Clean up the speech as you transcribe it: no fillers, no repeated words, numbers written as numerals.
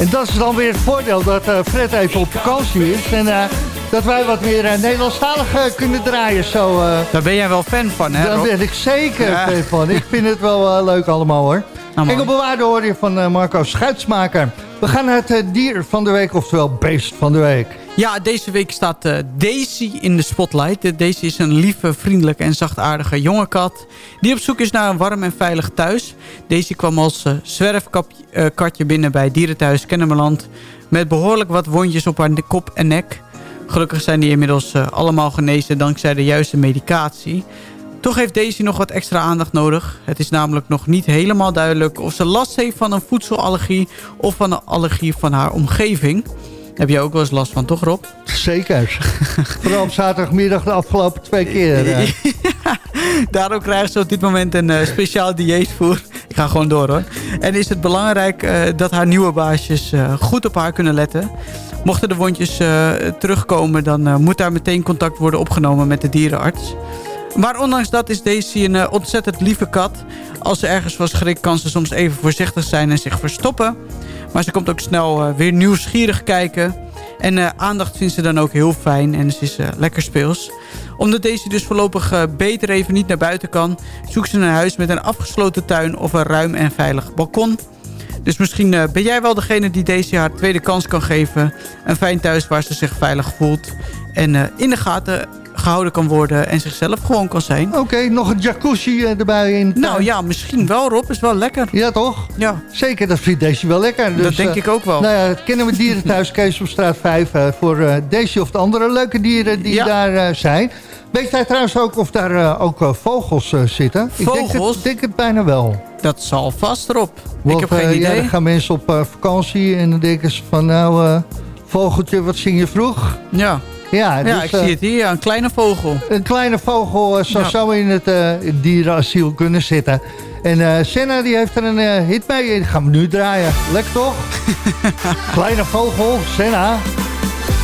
En dat is dan weer het voordeel dat Fred even op vakantie is. En dat wij wat meer Nederlandstalig kunnen draaien. Zo, daar ben jij wel fan van, hè, Rob? Daar ben ik zeker fan van. Ik vind het wel leuk allemaal, hoor. Engelbewaarde hoor je van Marco Schuitsmaker. We gaan naar het dier van de week, oftewel beest van de week. Ja, deze week staat Daisy in de spotlight. Daisy is een lieve, vriendelijke en zachtaardige jonge kat die op zoek is naar een warm en veilig thuis. Daisy kwam als zwerfkatje binnen bij Dierenthuis Kennemerland met behoorlijk wat wondjes op haar kop en nek. Gelukkig zijn die inmiddels allemaal genezen dankzij de juiste medicatie. Toch heeft Daisy nog wat extra aandacht nodig. Het is namelijk nog niet helemaal duidelijk of ze last heeft van een voedselallergie of van een allergie van haar omgeving. Heb jij ook wel eens last van, toch, Rob? Zeker. Vooral op zaterdagmiddag de afgelopen 2 keer. Ja, daarom krijgen ze op dit moment een speciaal dieetvoer. Ik ga gewoon door, hoor. En is het belangrijk dat haar nieuwe baasjes goed op haar kunnen letten. Mochten de wondjes terugkomen, dan moet daar meteen contact worden opgenomen met de dierenarts. Maar ondanks dat is Daisy een ontzettend lieve kat. Als ze ergens van schrikt, kan ze soms even voorzichtig zijn en zich verstoppen. Maar ze komt ook snel weer nieuwsgierig kijken. En aandacht vindt ze dan ook heel fijn en ze is lekker speels. Omdat Daisy dus voorlopig beter even niet naar buiten kan, zoekt ze een huis met een afgesloten tuin of een ruim en veilig balkon. Dus misschien ben jij wel degene die Daisy haar tweede kans kan geven. Een fijn thuis waar ze zich veilig voelt. En in de gaten gehouden kan worden en zichzelf gewoon kan zijn. Oké, nog een jacuzzi erbij in. Nou ja, misschien wel, Rob. Is wel lekker. Ja, toch? Ja. Zeker, dat vindt Daisy wel lekker. Dus, dat denk ik ook wel. Nou ja, kennen we Dierenthuis Keesomstraat 5 voor Daisy of de andere leuke dieren die daar zijn. Weet jij trouwens ook of daar ook vogels zitten? Vogels? Ik denk het bijna wel. Dat zal vast, Rob. Want, ik heb geen idee. Ja, dan gaan mensen op vakantie en dan denken ze van vogeltje, wat zing je vroeg? Ja. Ja, dus, ik zie het hier. Een kleine vogel. Een kleine vogel zou zo in het dierenasiel kunnen zitten. En Senna die heeft er een hit mee. Die gaan we nu draaien. Lekker toch? Kleine vogel, Senna.